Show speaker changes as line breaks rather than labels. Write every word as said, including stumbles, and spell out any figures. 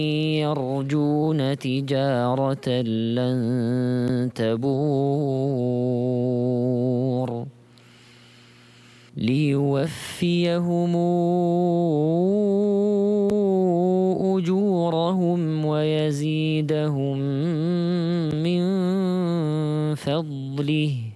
يرجون تجارة لن تبور ليوفيهم أجورهم ويزيدهم من فضله